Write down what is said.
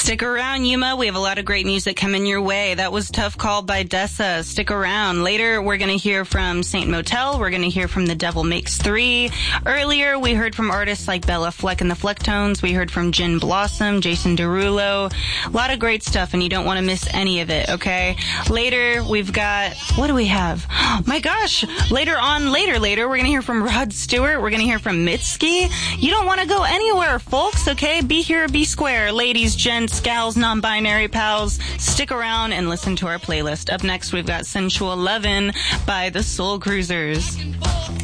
Stick around, Yuma. We have a lot of great music coming your way. That was Tough Call by Dessa. Stick around. Later, we're going to hear from Saint Motel. We're going to hear from The Devil Makes Three. Earlier, we heard from artists like Bella Fleck and the Flecktones. We heard from Gin Blossom, Jason Derulo. A lot of great stuff, and you don't want to miss any of it, okay? Later, we've got... What do we have? Oh, my gosh. Later, we're going to hear from Rod Stewart. We're going to hear from Mitski. You don't want to go anywhere, folks, okay? Be here, be square. Ladies, gents, gals, non-binary pals, stick around and listen to our playlist. Up next, we've got Sensual Lovin' by the Soul Cruisers.